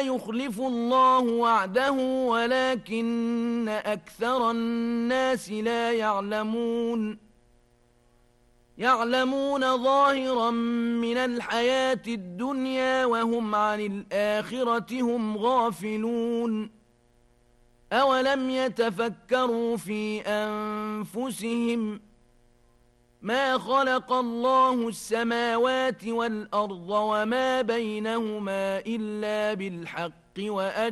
يخلف الله وعده ولكن أكثر الناس لا يعلمون ظاهرا من الحياة الدنيا وهم عن الآخرة هم غافلون. أولم يتفكروا في أنفسهم ما خلق الله السماوات والأرض وما بينهما إلا بالحق وأجل